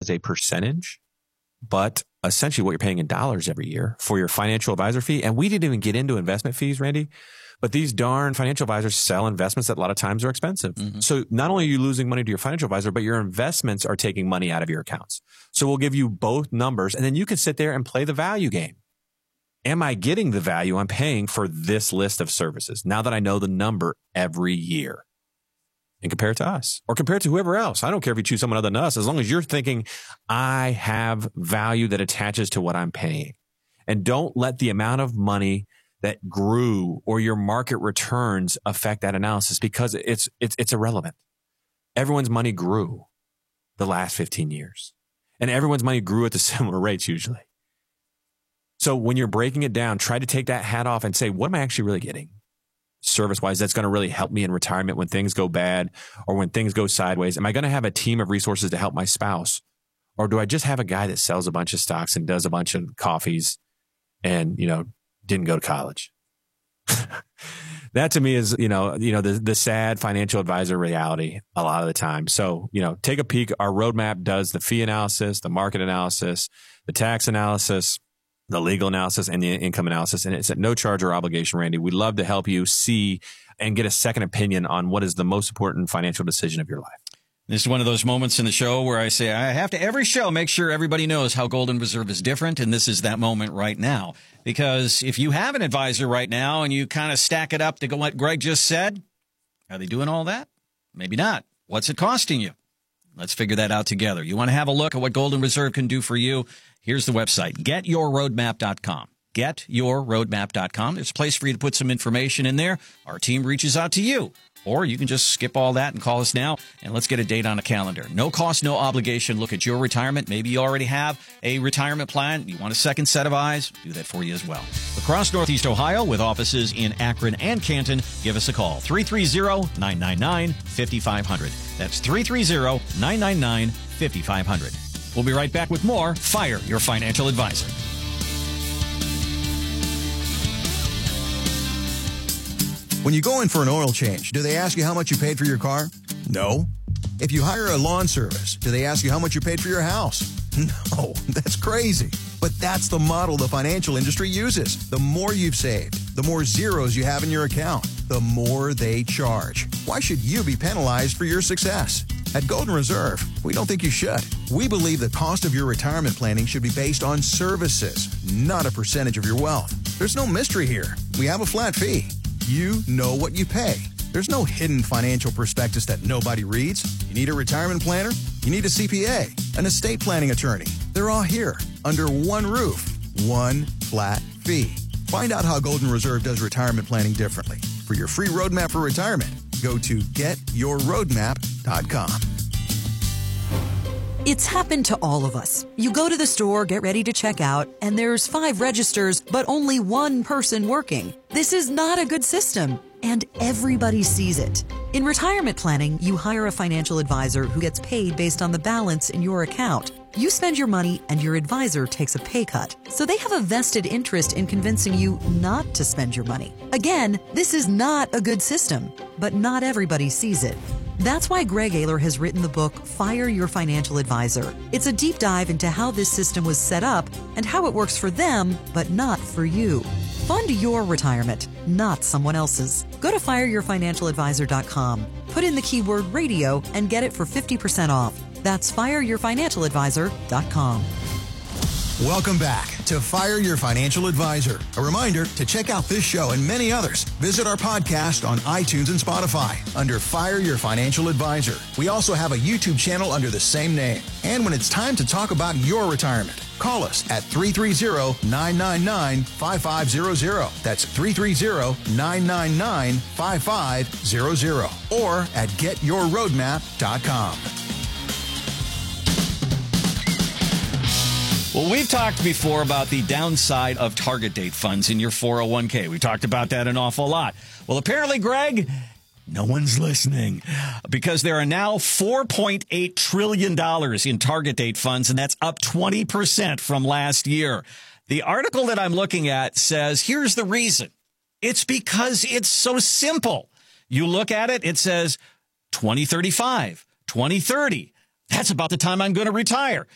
as a percentage, but essentially what you're paying in dollars every year for your financial advisor fee. And we didn't even get into investment fees, Randy, but these darn financial advisors sell investments that a lot of times are expensive. Mm-hmm. So not only are you losing money to your financial advisor, but your investments are taking money out of your accounts. So we'll give you both numbers, and then you can sit there and play the value game. Am I getting the value I'm paying for this list of services now that I know the number every year? And compare it to us or compare it to whoever else. I don't care if you choose someone other than us, as long as you're thinking, I have value that attaches to what I'm paying. And don't let the amount of money that grew or your market returns affect that analysis, because it's irrelevant. Everyone's money grew the last 15 years, and everyone's money grew at the similar rates usually. So when you're breaking it down, try to take that hat off and say, what am I actually really getting? Service-wise, that's going to really help me in retirement when things go bad or when things go sideways. Am I going to have a team of resources to help my spouse? Or do I just have a guy that sells a bunch of stocks and does a bunch of coffees and, didn't go to college? That to me is, the sad financial advisor reality a lot of the time. So, take a peek. Our roadmap does the fee analysis, the market analysis, the tax analysis, the legal analysis, and the income analysis. And it's at no charge or obligation, Randy. We'd love to help you see and get a second opinion on what is the most important financial decision of your life. This is one of those moments in the show where I say, I have to every show make sure everybody knows how Golden Reserve is different. And this is that moment right now. Because if you have an advisor right now and you kind of stack it up to what Greg just said, are they doing all that? Maybe not. What's it costing you? Let's figure that out together. You want to have a look at what Golden Reserve can do for you? Here's the website, getyourroadmap.com. Getyourroadmap.com. There's a place for you to put some information in there. Our team reaches out to you. Or you can just skip all that and call us now, and let's get a date on a calendar. No cost, no obligation. Look at your retirement. Maybe you already have a retirement plan. You want a second set of eyes? Do that for you as well. Across Northeast Ohio, with offices in Akron and Canton, give us a call. 330-999-5500. That's 330-999-5500. We'll be right back with more Fire Your Financial Advisor. When you go in for an oil change, do they ask you how much you paid for your car? No. If you hire a lawn service, do they ask you how much you paid for your house? No, that's crazy. But that's the model the financial industry uses. The more you've saved, the more zeros you have in your account, the more they charge. Why should you be penalized for your success? At Golden Reserve, we don't think you should. We believe the cost of your retirement planning should be based on services, not a percentage of your wealth. There's no mystery here. We have a flat fee. You know what you pay. There's no hidden financial prospectus that nobody reads. You need a retirement planner? You need a CPA, an estate planning attorney. They're all here under one roof, one flat fee. Find out how Golden Reserve does retirement planning differently. For your free roadmap for retirement, go to getyourroadmap.com. It's happened to all of us. You go to the store, get ready to check out, and there's 5 registers, but only one person working. This is not a good system, and everybody sees it. In retirement planning, you hire a financial advisor who gets paid based on the balance in your account. You spend your money, and your advisor takes a pay cut. So they have a vested interest in convincing you not to spend your money. Again, this is not a good system, but not everybody sees it. That's why Greg Ayler has written the book, Fire Your Financial Advisor. It's a deep dive into how this system was set up and how it works for them, but not for you. Fund your retirement, not someone else's. Go to fireyourfinancialadvisor.com. Put in the keyword radio and get it for 50% off. That's fireyourfinancialadvisor.com. Welcome back to Fire Your Financial Advisor. A reminder to check out this show and many others. Visit our podcast on iTunes and Spotify under Fire Your Financial Advisor. We also have a YouTube channel under the same name. And when it's time to talk about your retirement, call us at 330-999-5500. That's 330-999-5500 or at getyourroadmap.com. Well, we've talked before about the downside of target date funds in your 401k. We talked about that an awful lot. Well, apparently, Greg, no one's listening because there are now $4.8 trillion in target date funds, and that's up 20% from last year. The article that I'm looking at says, here's the reason. It's because it's so simple. You look at it, it says 2035, 2030. That's about the time I'm going to retire.